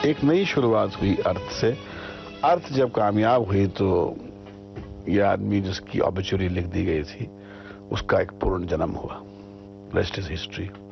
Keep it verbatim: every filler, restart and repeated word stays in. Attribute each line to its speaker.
Speaker 1: एक नई शुरुआत हुई अर्थ से। अर्थ जब कामयाब हुई तो यह आदमी जिसकी ऑबिचुरी लिख दी गई थी उसका एक पूर्ण जन्म हुआ। Rest is history.